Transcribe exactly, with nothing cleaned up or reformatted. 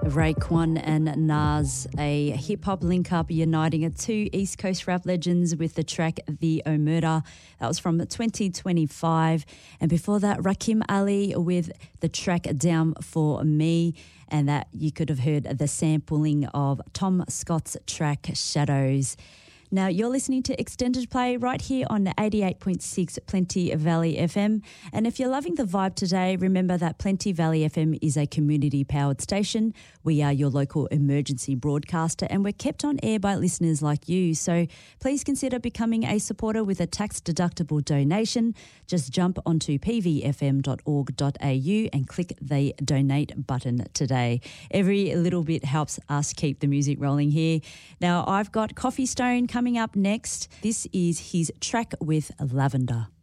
Raekwon and Nas, a hip-hop link-up uniting two East Coast rap legends with the track The Omerta. That was from twenty twenty-five. And before that, Rakim Ali with the track Down For Me. And that you could have heard the sampling of Tom Scott's track Shadows. Now, you're listening to Extended Play right here on eighty-eight point six Plenty Valley F M. And if you're loving the vibe today, remember that Plenty Valley F M is a community-powered station. We are your local emergency broadcaster and we're kept on air by listeners like you. So please consider becoming a supporter with a tax-deductible donation. Just jump onto p v f m dot org dot a u and click the donate button today. Every little bit helps us keep the music rolling here. Now, I've got Coffee Stone coming up next. This is his track with Lavender.